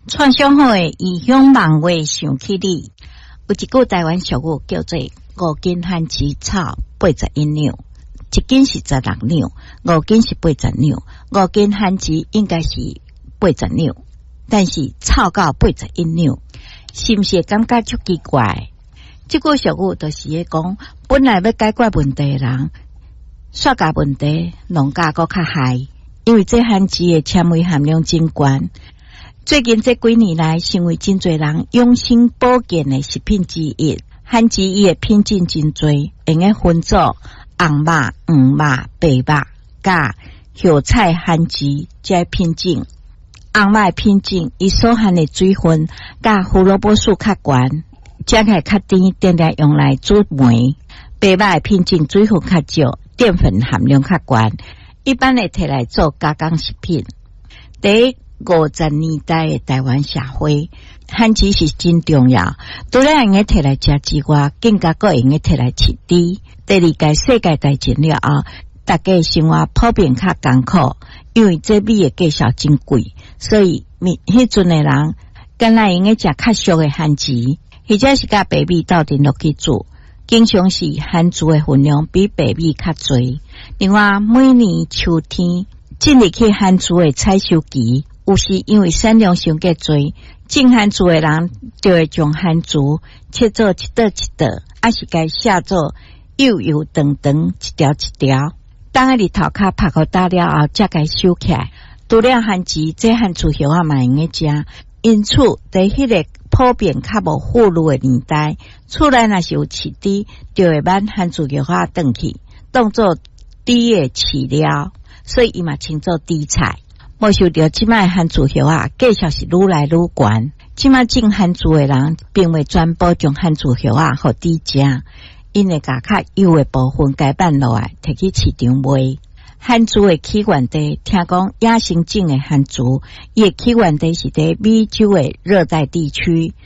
创伤后的异乡梦话想起你，有一句台湾俗语叫做五斤番薯草81两，一斤是16两，五斤是80两，五斤番薯应该是80两，但是草到81两，是不是感觉足奇怪？这句俗语就是在讲，本来要解决问题的人，煞甲问题弄甲搁较害，因为这番薯的纤维含量真高。最近这几年来，成为真侪人养生保健的食品之一。番薯伊的品种真多，用个分做红肉、黄肉、白肉、甲叶菜番薯这品种。红肉品种伊所含的水分甲胡萝卜素较悬，食起来较甜，定定用来煮糜。白肉品种水分较少，淀粉含量较悬，一般会摕来做加工食品。第50年代的台湾社会，番薯是真重要。除了用个摕来食之外，更加个用个摕来饲猪。第二届世界大战了后，大家生活普遍较艰苦，因为这米的价钱真贵，所以迄阵的人干来用个食较俗的番薯，或者是甲白米斗阵落去煮。经常是番薯的分量比白米较侪。另外，每年秋天进入去番薯的采收期。有时因为产量伤过侪，种番薯的人就会将番薯切做一刀一刀，还是该下做幼幼长长一条一条。当日头壳拍好打了后，才该收起来。除了番薯，这番薯叶啊嘛用个食。因此，在迄个普遍较无富裕的年代，厝内若是有饲猪，就会买番薯叶啊转去，当做猪的饲料，所以伊嘛称作猪菜。没想到即摆番薯叶啊，价钱是愈来愈悬。即摆种番薯的人，并未全部将番薯叶啊互猪食，因会甲较幼的部分改办落来，摕去市场卖。番薯的起源地，听讲野生种的番薯，伊的起源地是在美洲的热带地区。